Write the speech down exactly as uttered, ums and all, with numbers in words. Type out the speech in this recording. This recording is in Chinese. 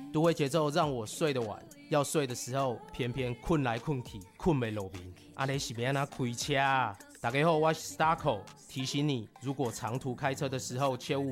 都会节奏让我睡得晚，要睡的时候偏偏困来困去，困没落眠。阿你是要怎开车啊？大家好，我是 Starco， 提醒你，如果长途开车的时候，切勿